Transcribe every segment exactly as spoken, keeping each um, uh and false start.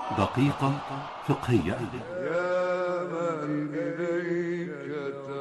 دقيقة فقهية. يا من إليك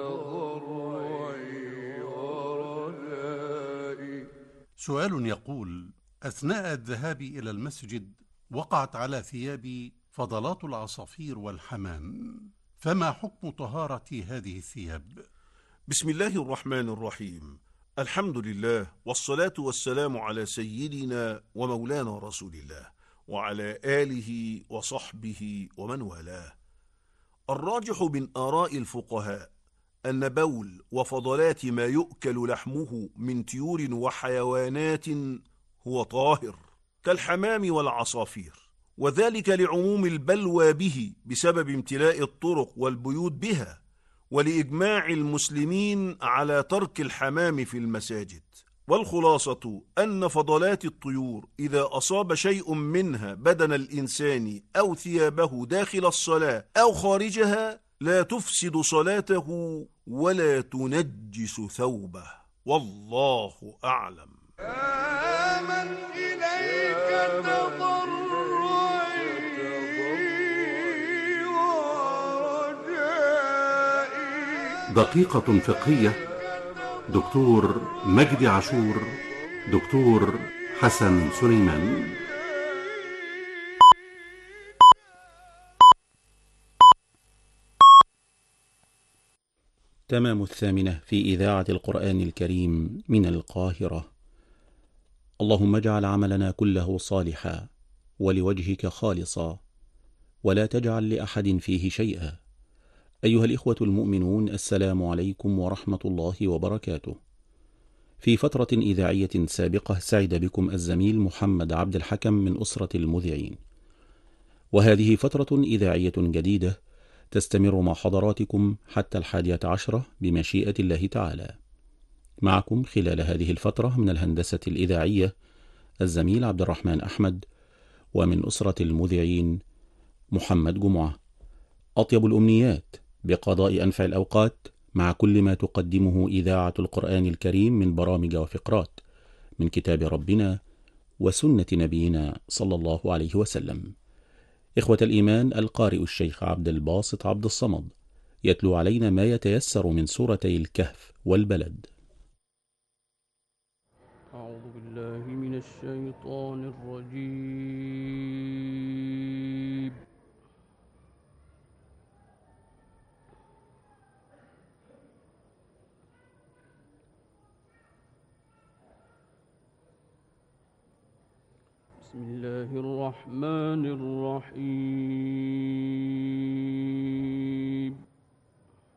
تضرعي ورجائي. سؤال يقول: أثناء الذهاب إلى المسجد وقعت على ثيابي فضلات العصافير والحمام، فما حكم طهارة هذه الثياب؟ بسم الله الرحمن الرحيم. الحمد لله والصلاة والسلام على سيدنا ومولانا رسول الله وعلى آله وصحبه ومن والاه. الراجح من آراء الفقهاء أن بول وفضلات ما يؤكل لحمه من طيور وحيوانات هو طاهر كالحمام والعصافير، وذلك لعموم البلوى به بسبب امتلاء الطرق والبيوت بها، ولإجماع المسلمين على ترك الحمام في المساجد. والخلاصة أن فضلات الطيور إذا أصاب شيء منها بدن الإنسان أو ثيابه داخل الصلاة أو خارجها لا تفسد صلاته ولا تنجس ثوبه، والله أعلم. يا من إليك تضرعي ورجائي. دقيقة فقهية. دكتور مجدي عاشور، دكتور حسن سليمان. تمام الثامنة في إذاعة القرآن الكريم من القاهرة. اللهم اجعل عملنا كله صالحا ولوجهك خالصا ولا تجعل لأحد فيه شيئا. أيها الإخوة المؤمنون، السلام عليكم ورحمة الله وبركاته. في فترة إذاعية سابقة سعد بكم الزميل محمد عبد الحكم من أسرة المذيعين، وهذه فترة إذاعية جديدة تستمر مع حضراتكم حتى الحادية عشرة بمشيئة الله تعالى. معكم خلال هذه الفترة من الهندسة الإذاعية الزميل عبد الرحمن أحمد، ومن أسرة المذيعين محمد جمعة. أطيب الأمنيات بقضاء أنفع الأوقات مع كل ما تقدمه إذاعة القرآن الكريم من برامج وفقرات من كتاب ربنا وسنة نبينا صلى الله عليه وسلم. إخوة الإيمان، القارئ الشيخ عبد الباسط عبد الصمد يتلو علينا ما يتيسر من سورتي الكهف والبلد. أعوذ بالله من الشيطان الرجيم. بسم الله الرحمن الرحيم.